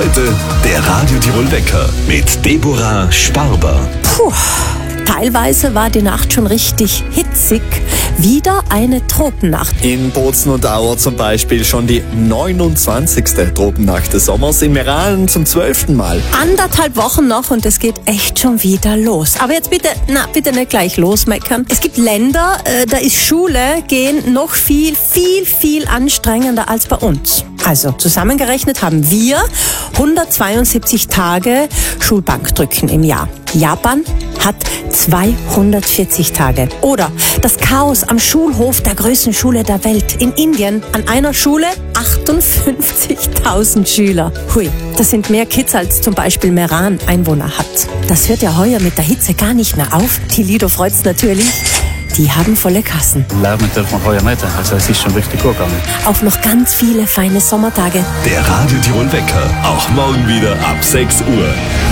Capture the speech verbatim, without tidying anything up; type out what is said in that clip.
Heute der Radio Tirol Wecker mit Deborah Sparber. Puh, teilweise war die Nacht schon richtig hitzig. Wieder eine Tropennacht. In Bozen und Auer zum Beispiel schon die neunundzwanzigste Tropennacht des Sommers, in Meran zum zwölften Mal. Anderthalb Wochen noch und es geht echt schon wieder los. Aber jetzt bitte, na, bitte nicht gleich losmeckern. Es gibt Länder, äh, da ist Schule gehen noch viel, viel, viel anstrengender als bei uns. Also zusammengerechnet haben wir hundertzweiundsiebzig Tage Schulbankdrücken im Jahr. Japan hat zweihundertvierzig Tage. Oder das Chaos am Schulhof der größten Schule der Welt. In Indien an einer Schule achtundfünfzigtausend Schüler. Hui, das sind mehr Kids als zum Beispiel Meran Einwohner hat. Das hört ja heuer mit der Hitze gar nicht mehr auf. Die Lido freut's natürlich. Die haben volle Kassen. Lärmen dürfen wir heuer nicht, also es ist schon richtig gut gegangen. Auf noch ganz viele feine Sommertage. Der Radio Tirol Wecker, auch morgen wieder ab sechs Uhr.